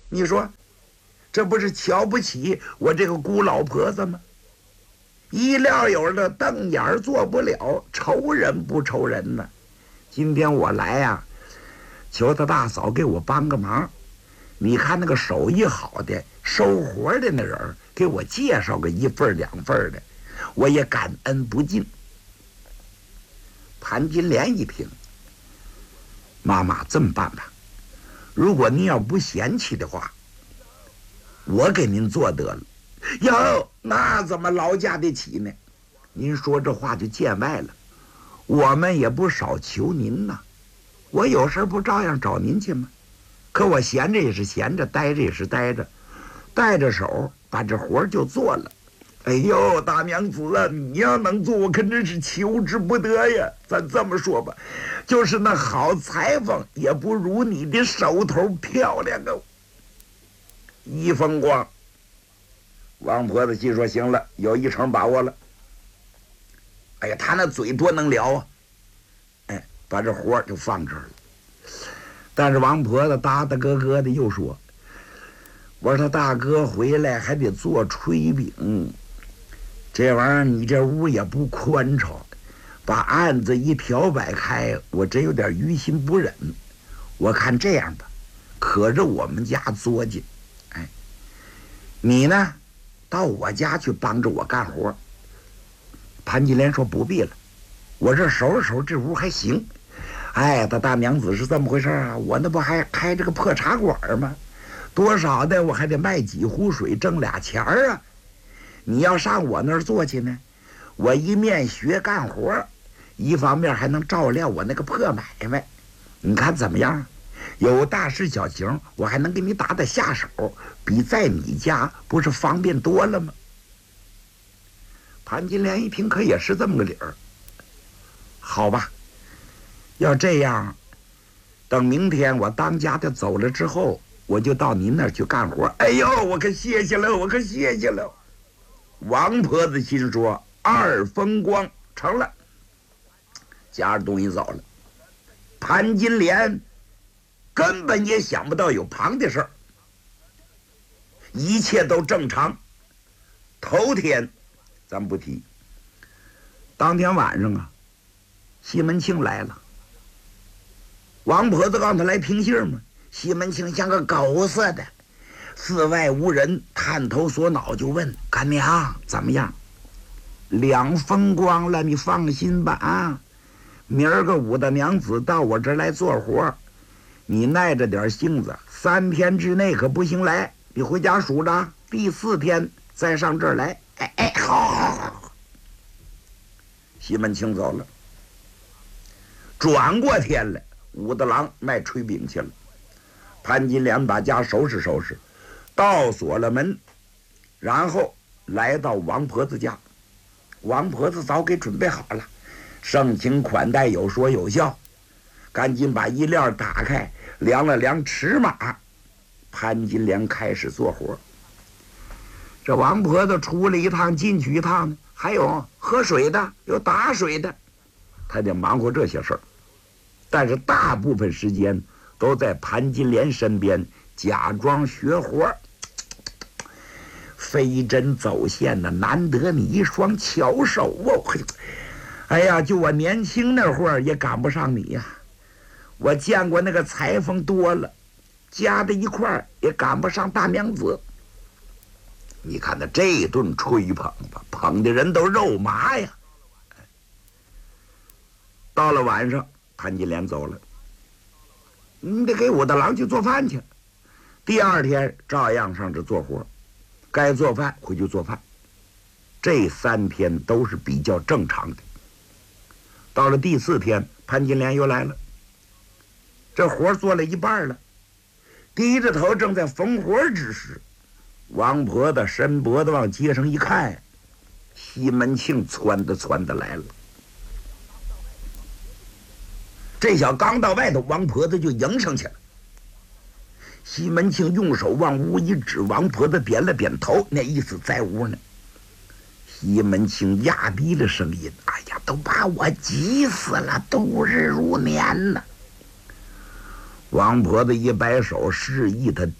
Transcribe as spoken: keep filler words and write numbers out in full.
你说这不是瞧不起我这个孤老婆子吗？一料有了瞪眼儿做不了，愁人不愁人呢。今天我来呀、啊，求他大嫂给我帮个忙。你看那个手艺好的收活的那人，给我介绍个一份两份的，我也感恩不尽。潘金莲一听，妈妈这么办吧，如果您要不嫌弃的话，我给您做得了。哟，那怎么劳驾得起呢？您说这话就见外了，我们也不少求您呐。我有事不照样找您去吗？可我闲着也是闲着，待着也是待着，带着手把这活就做了。哎呦，大娘子啊，你要能做，我可真是求之不得呀。咱这么说吧，就是那好裁缝也不如你的手头漂亮啊。一风光，王婆子心说行了，有一成把握了。哎呀，他那嘴多能聊啊！哎，把这活就放这儿了。但是王婆子哒哒咯咯的又说：“我说他大哥回来还得做炊饼，这玩意儿你这屋也不宽敞，把案子一条摆开，我真有点于心不忍。我看这样吧，可着我们家作践，哎，你呢，到我家去帮着我干活。”潘金莲说：“不必了，我这收拾收拾这屋还行。哎，他大娘子是这么回事啊，我那不还开这个破茶馆吗？多少的我还得卖几壶水挣俩钱儿啊。你要上我那儿做去呢，我一面学干活，一方面还能照料我那个破买卖。你看怎么样？有大事小情，我还能给你打打下手，比在你家不是方便多了吗？”潘金莲一听，可也是这么个理儿。好吧，要这样，等明天我当家的走了之后，我就到您那儿去干活。哎呦，我可谢谢了，我可谢谢了。王婆子心说：“二风光成了，夹着东西走了。”潘金莲根本也想不到有旁的事儿，一切都正常。头天咱不提，当天晚上啊，西门庆来了。王婆子让他来听信嘛，西门庆像个狗似的，寺外无人，探头索脑就问：“干娘怎么样？两风光了，你放心吧啊！明儿个武大娘子到我这儿来做活，你耐着点性子，三天之内可不行来，你回家数着，第四天再上这儿来。”哎哎，好好好。西门庆走了，转过天来，武大郎卖炊饼去了。潘金莲把家收拾收拾，倒锁了门，然后来到王婆子家。王婆子早给准备好了，盛情款待，有说有笑。赶紧把衣料打开，量了量尺码。潘金莲开始做活。这王婆子出了一趟进去一趟，还有喝水的，有打水的，他得忙活这些事儿。但是大部分时间都在潘金莲身边假装学活，飞针走线的，难得你一双巧手哦！哎呀，就我年轻那会儿也赶不上你呀、啊。我见过那个裁缝多了，加在一块儿也赶不上大娘子。你看他这顿吹捧吧，捧的人都肉麻呀。到了晚上，潘金莲走了，你得给武大郎去做饭去。第二天照样上这做活，该做饭回去做饭。这三天都是比较正常的。到了第四天，潘金莲又来了，这活做了一半了，低着头正在缝活之时，王婆子伸脖子往街上一看，西门庆窜的窜的来了。这小刚到外头，王婆子就迎上去了。西门庆用手往屋一指，王婆子点了点头，那意思在屋呢。西门庆压低了声音：“哎呀，都把我急死了，度日如年了。”王婆子一摆手，示意他